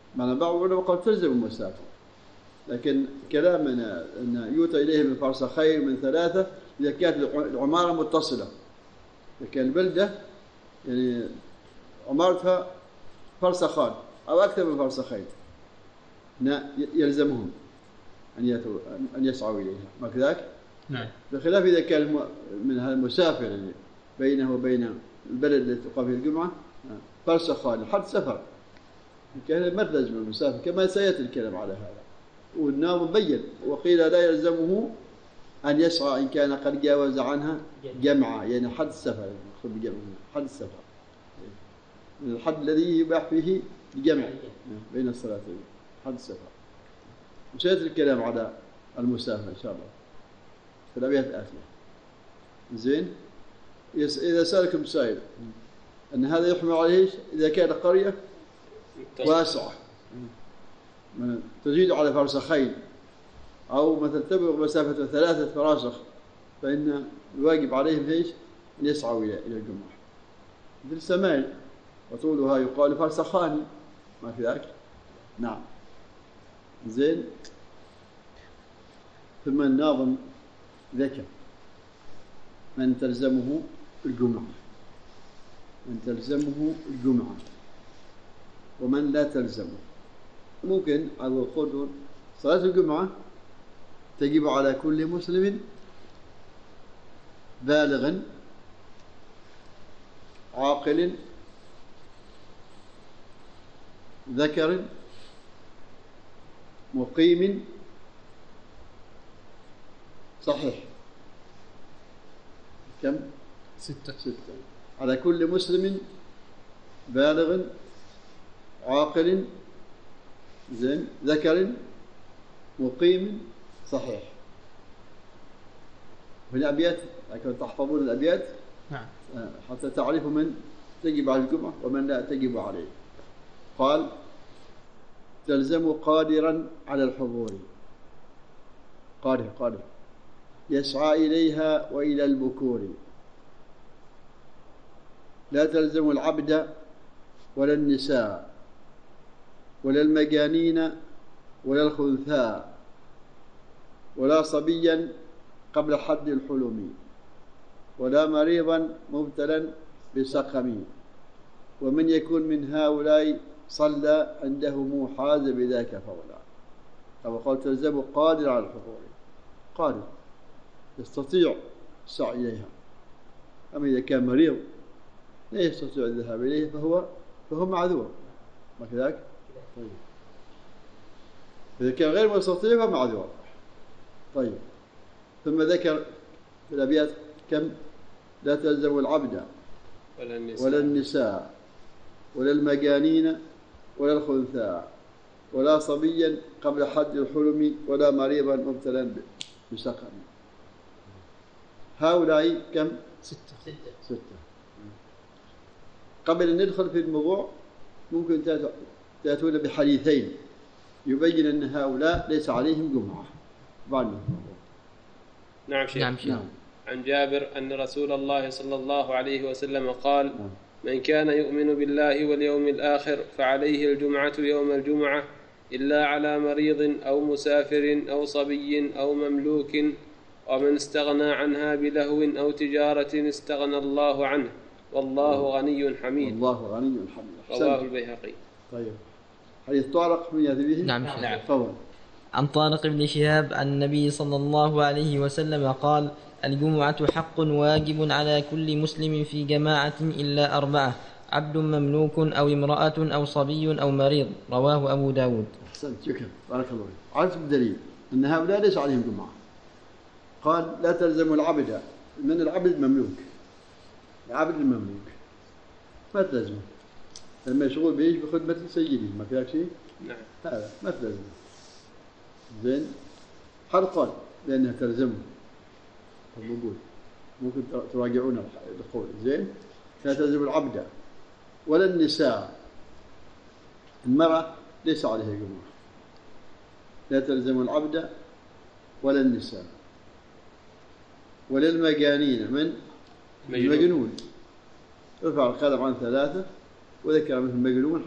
معنى بعض العلماء قال تلزم المسافة، لكن كلامنا أن يؤتى إليه من فرسخين من 3 إذا كانت العمارة متصلة. إذا كان البلدة يعني عمارتها فرسخان أو أكثر من فرسخين يلزمهم أن يسعوا إليها، ما كذلك؟ نعم. بخلاف إذا كان من المسافر يعني بينه وبين البلد التي تقام فيه الجمعة فرسخان حد سفر، كان ما تلزم المسافر كما سيأتي الكلام على هذا. والنام مبين، وقيل لا يلزمه أن يسعى إن كان قد جاوز عنها جمعة، يعني حد السفر، حد السفر من الحد الذي يباح فيه الجمع بين الصلاتين، حد السفر. وسيأتي الكلام على المسافة إن شاء الله في الأبيات الآتية. زين. إذا سألكم سائل أن هذا يحمل عليه إذا كانت قرية واسعة تزيد على فرسخين أو مثلا تبلغ مسافة 3 فراسخ، فإن الواجب عليهم إيش؟ أن يسعوا إلى الجمعة. مثل السماء وطولها يقال فرسخان، ما في ذاك. نعم. زين. ثم الناظم ذكر من تلزمه الجمعة، من تلزمه الجمعة ومن لا تلزمه. ممكن على القدر صلاة الجمعة تجب على كل مسلم بالغ عاقل ذكر مقيم صحيح. كم؟ 6. على كل مسلم بالغ عاقل زين ذكر مقيم صحيح. والأبيات لكن تحفظون الأبيات نعم حتى تعرفوا من تجب على الجمعة ومن لا تجب عليه. قال تلزم قادرا على الحضور، قادر يسعى إليها وإلى البكور، لا تلزم العبد ولا النساء ولا المجانين ولا الخنثاء ولا صبيا قبل حد الحلم ولا مريضا مبتلا بسقم، ومن يكون من هؤلاء صلى عندهم حاز بذاك فولا. كما قال تلزم قادر على الحضور، قادر يستطيع السعي إليها. أما إذا كان مريض لا يستطيع الذهاب إليه فهو معذور، ما كذلك؟ طيب. إذا كان غير مستطيع فهو معذور. طيب. ثم ذكر في الأبيات كم؟ لا تلزم العبد ولا النساء ولا المجانين ولا الخنثاء ولا صبيا قبل حد الحلم ولا مريضا مبتلا بسقم. هؤلاء كم؟ 6. قبل أن ندخل في الموضوع ممكن تأتون بحديثين يبين أن هؤلاء ليس عليهم جمعة بعد الموضوع. نعم شيخ. عن جابر أن رسول الله صلى الله عليه وسلم قال من كان يؤمن بالله واليوم الآخر فعليه الجمعة يوم الجمعة إلا على مريض أو مسافر أو صبي أو مملوك، ومن استغنى عنها بلهو أو تجارة استغنى الله عنه والله غني حميد. والله غني حميد. رواه البيهقي. طيب. حديث طارق بن يزيد. نعم. تفضل. عن طارق بن شهاب عن النبي صلى الله عليه وسلم قال الجمعة حق واجب على كل مسلم في جماعة إلا 4 عبد مملوك أو امرأة أو صبي أو مريض. رواه أبو داود. أحسنت، شكرا، بارك الله فيك. عرفت الدليل أن هؤلاء ليس عليهم جمعة. قال لا تلزم العبد، من العبد المملوك، العبد المملوك ما تلزمه لما يشغل بإيش؟ بخدمة سيده، ما فيها شيء. نعم. هذا ما تلزمه. زين. حرقا لأنها تلزمه. موجود، ممكن تراجعون القول. زين. لا تلزم العبد ولا النساء، المرأة ليس عليها جمعة. لا تلزم العبد ولا النساء ولا المجانين، من المجنون رفع القلم عن 3 وذكر منهم المجنون